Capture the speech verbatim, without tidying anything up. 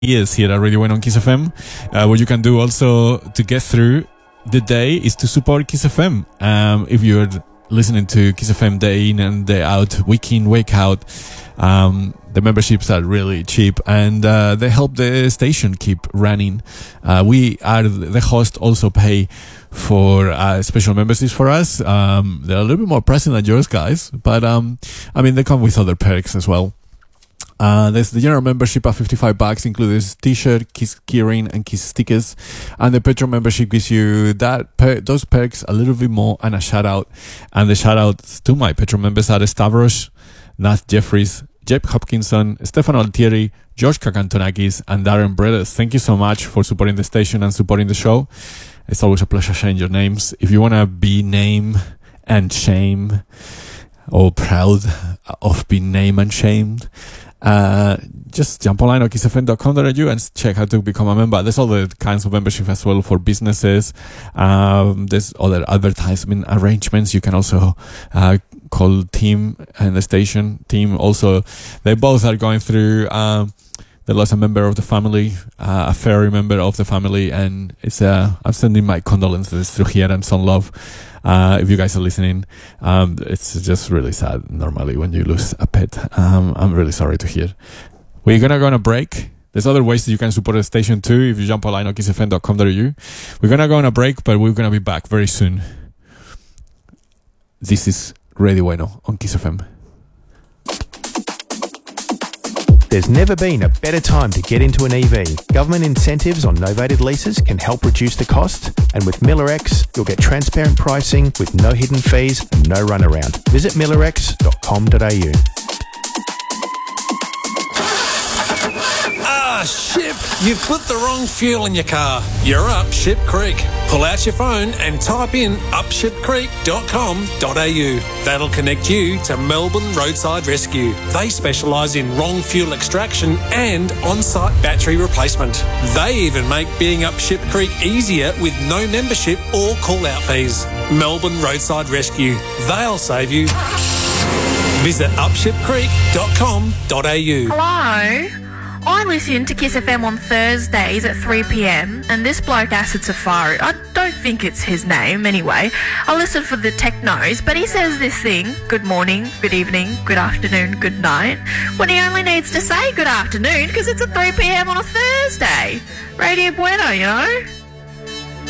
Yes, here at Radio Bueno on Kiss F M. Uh, what you can do also to get through the day is to support Kiss F M. Um, if you're listening to Kiss F M day in and day out, week in, week out, um, the memberships are really cheap and uh, they help the station keep running. Uh, we are the host also pay for uh, special memberships for us. Um, they're a little bit more pricey than yours, guys, but um, I mean they come with other perks as well. Uh, there's the general membership at fifty-five bucks, includes t-shirt, Kiss keyring, and Kiss stickers. And the Patreon membership gives you that per- those perks, a little bit more, and a shout out. And the shout outs to my Patreon members are Stavros, Nath Jeffries, Jeb Hopkinson, Stefano Altieri, George Kakantonakis, and Darren Bredes. Thank you so much for supporting the station and supporting the show. It's always a pleasure sharing your names. If you want to be name and shame, or proud of being named and shamed, Uh, just jump online on kiss f m dot com dot a u and check how to become a member. There's all the kinds of membership as well for businesses. Um, there's other advertisement arrangements. You can also uh, call Team and the station Team. Also, they both are going through. Um, they lost a member of the family, uh, a furry member of the family, and it's. Uh, I'm sending my condolences through here and some love. Uh, if you guys are listening, um, it's just really sad normally when you lose a pet. Um, I'm really sorry to hear. We're gonna go on a break. There's other ways that you can support the station too if you jump online on kiss f m dot com dot a u. We're gonna go on a break, but we're gonna be back very soon. This is Radio Bueno on Kiss F M. There's never been a better time to get into an E V. Government incentives on novated leases can help reduce the cost, and with Miller X, you'll get transparent pricing with no hidden fees and no runaround. Visit miller x dot com dot a u. Ah, ship! You've put the wrong fuel in your car. You're up Ship Creek. Pull out your phone and type in up ship creek dot com dot a u. That'll connect you to Melbourne Roadside Rescue. They specialise in wrong fuel extraction and on-site battery replacement. They even make being up Ship Creek easier with no membership or call-out fees. Melbourne Roadside Rescue. They'll save you. Visit up ship creek dot com dot a u. Hello? I listen to Kiss F M on Thursdays at three p m and this bloke Acid Safari, I don't think it's his name anyway, I listen for the technos, but he says this thing, good morning, good evening, good afternoon, good night, when he only needs to say good afternoon because it's at three p m on a Thursday. Radio Bueno, you know?